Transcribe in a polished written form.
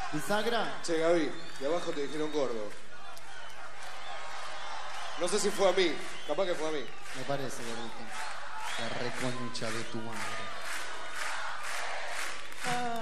¿Bisagra? Che, Gaby, de abajo te dijeron gordo. No sé si fue a mí, capaz que fue a mí. Me parece, gordito. La reconcha de tu madre.